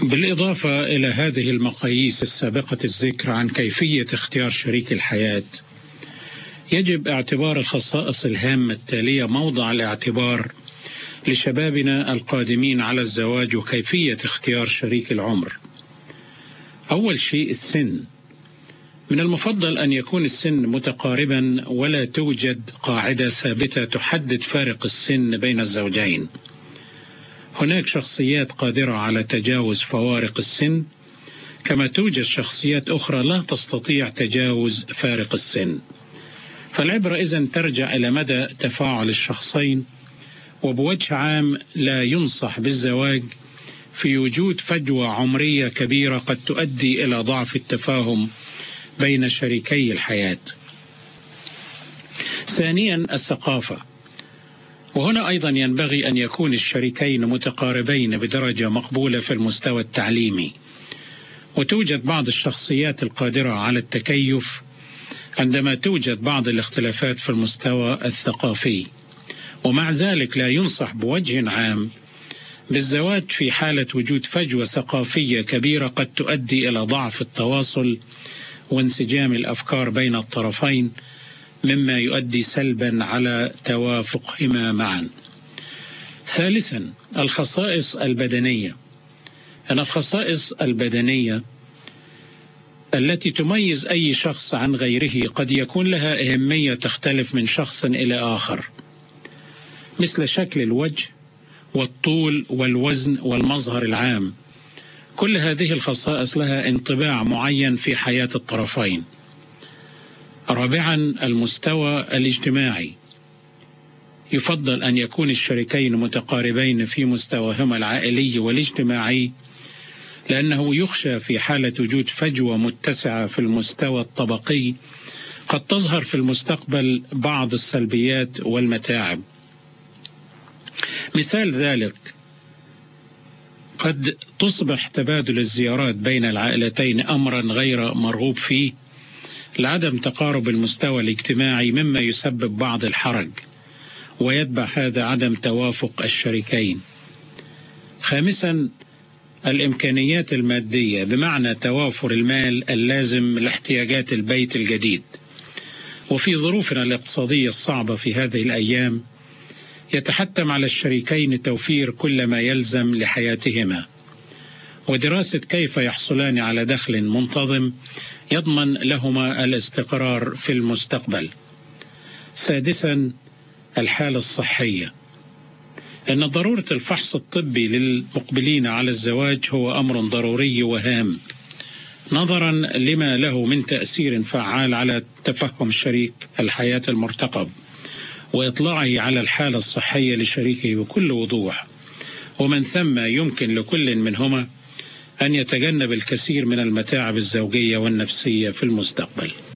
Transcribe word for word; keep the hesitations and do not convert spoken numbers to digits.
بالإضافة إلى هذه المقاييس السابقة الذكر عن كيفية اختيار شريك الحياة، يجب اعتبار الخصائص الهامة التالية موضع الاعتبار لشبابنا القادمين على الزواج وكيفية اختيار شريك العمر. أول شيء السن. من المفضل أن يكون السن متقاربا ولا توجد قاعدة ثابتة تحدد فارق السن بين الزوجين. هناك شخصيات قادرة على تجاوز فوارق السن، كما توجد شخصيات أخرى لا تستطيع تجاوز فارق السن. فالعبرة إذن ترجع إلى مدى تفاعل الشخصين، وبوجه عام لا ينصح بالزواج في وجود فجوة عمرية كبيرة قد تؤدي إلى ضعف التفاهم بين شريكي الحياة. ثانيا الثقافة، وهنا أيضا ينبغي أن يكون الشريكين متقاربين بدرجة مقبولة في المستوى التعليمي، وتوجد بعض الشخصيات القادرة على التكيف عندما توجد بعض الاختلافات في المستوى الثقافي. ومع ذلك لا ينصح بوجه عام بالزواج في حالة وجود فجوة ثقافية كبيرة قد تؤدي إلى ضعف التواصل وانسجام الأفكار بين الطرفين، مما يؤدي سلبا على توافقهما معا. ثالثا الخصائص البدنية. أن الخصائص البدنية التي تميز أي شخص عن غيره قد يكون لها أهمية تختلف من شخص إلى آخر، مثل شكل الوجه والطول والوزن والمظهر العام. كل هذه الخصائص لها انطباع معين في حياة الطرفين. رابعا المستوى الاجتماعي. يفضل أن يكون الشريكين متقاربين في مستواهما العائلي والاجتماعي، لأنه يخشى في حالة وجود فجوة متسعة في المستوى الطبقي قد تظهر في المستقبل بعض السلبيات والمتاعب. مثال ذلك قد تصبح تبادل الزيارات بين العائلتين أمرا غير مرغوب فيه لعدم تقارب المستوى الاجتماعي، مما يسبب بعض الحرج ويتبع هذا عدم توافق الشريكين. خامسا الإمكانيات المادية، بمعنى توافر المال اللازم لاحتياجات البيت الجديد. وفي ظروفنا الاقتصادية الصعبة في هذه الأيام يتحتم على الشريكين توفير كل ما يلزم لحياتهما، ودراسة كيف يحصلان على دخل منتظم يضمن لهما الاستقرار في المستقبل. سادسا الحالة الصحية. إن ضرورة الفحص الطبي للمقبلين على الزواج هو أمر ضروري وهام، نظرا لما له من تأثير فعال على تفهم شريك الحياة المرتقب، وإطلاعه على الحالة الصحية لشريكه بكل وضوح، ومن ثم يمكن لكل منهما أن يتجنب الكثير من المتاعب الزوجية والنفسية في المستقبل.